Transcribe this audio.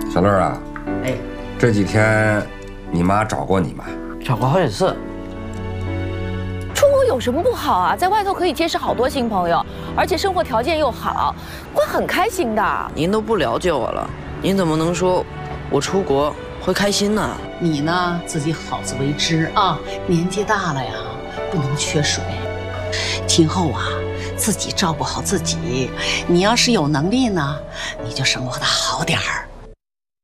小乐啊， 哎， 这几天你妈找过你吗？ 找过好几次。 出国有什么不好啊？在外头可以结识好多新朋友，而且生活条件又好，会很开心的。 您都不了解我了，您怎么能说我出国会开心呢？ 你呢，自己好自为之啊！年纪大了呀，不能缺水。今后啊，自己照顾好自己。你要是有能力呢，你就生活的好点儿。